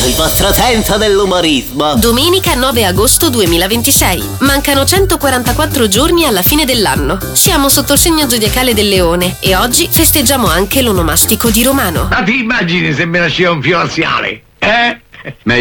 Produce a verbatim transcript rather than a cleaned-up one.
il vostro senso dell'umorismo. Domenica nove agosto duemilaventisei. Mancano centoquarantaquattro giorni alla fine dell'anno. Siamo sotto il segno zodiacale del Leone e oggi festeggiamo anche l'onomastico di Romano. Ma ti immagini se mi nasceva un figlio laziale? Eh?